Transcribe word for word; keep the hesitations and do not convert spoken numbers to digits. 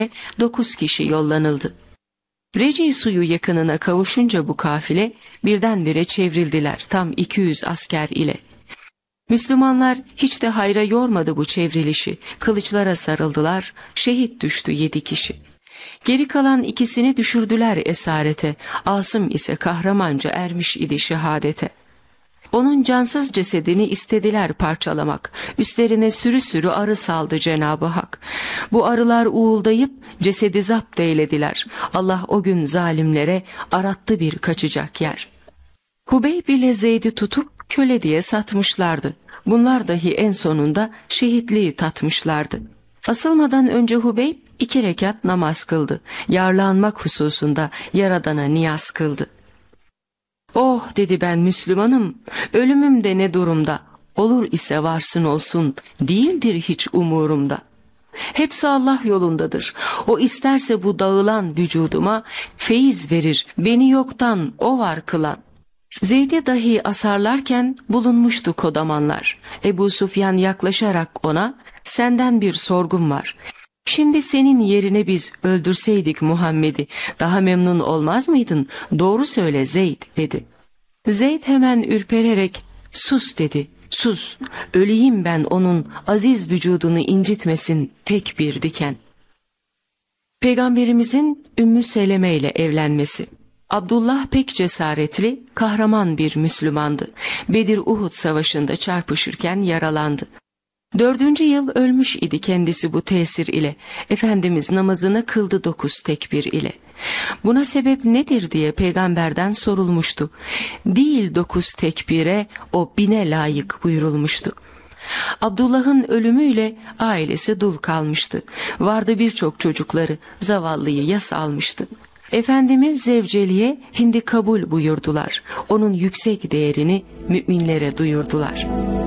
dokuz kişi yollanıldı. Reci suyu yakınına kavuşunca bu kafile birdenbire çevrildiler tam iki yüz asker ile. Müslümanlar hiç de hayra yormadı bu çevrilişi, kılıçlara sarıldılar, şehit düştü yedi kişi. Geri kalan ikisini düşürdüler esarete, Asım ise kahramanca ermiş idi şehadete. Onun cansız cesedini istediler parçalamak, üstlerine sürü sürü arı saldı Cenab-ı Hak. Bu arılar uğuldayıp cesedi zapt eylediler, Allah o gün zalimlere arattı bir kaçacak yer. Hubeyb ile Zeyd'i tutup köle diye satmışlardı. Bunlar dahi en sonunda şehitliği tatmışlardı. Asılmadan önce Hubeyb iki rekat namaz kıldı. Yarlanmak hususunda Yaradan'a niyaz kıldı. Oh dedi, ben Müslümanım, ölümüm de ne durumda, olur ise varsın olsun, değildir hiç umurumda. Hepsi Allah yolundadır, o isterse bu dağılan vücuduma feyiz verir, beni yoktan o var kılan. Zeyd'i dahi asarlarken bulunmuştu kodamanlar. Ebu Sufyan yaklaşarak ona, senden bir sorgum var. Şimdi senin yerine biz öldürseydik Muhammed'i daha memnun olmaz mıydın? Doğru söyle Zeyd dedi. Zeyd hemen ürpererek sus dedi. Sus, öleyim ben onun aziz vücudunu incitmesin tek bir diken. Peygamberimizin Ümmü Seleme ile evlenmesi. Abdullah pek cesaretli, kahraman bir Müslümandı. Bedir-Uhud savaşında çarpışırken yaralandı. Dördüncü yıl ölmüş idi kendisi bu tesir ile. Efendimiz namazını kıldı dokuz tekbir ile. Buna sebep nedir diye peygamberden sorulmuştu. Değil dokuz tekbire, o bine layık buyurulmuştu. Abdullah'ın ölümüyle ailesi dul kalmıştı. Vardı birçok çocukları, zavallıyı yas almıştı. Efendimiz zevceliğe hindi kabul buyurdular. Onun yüksek değerini müminlere duyurdular.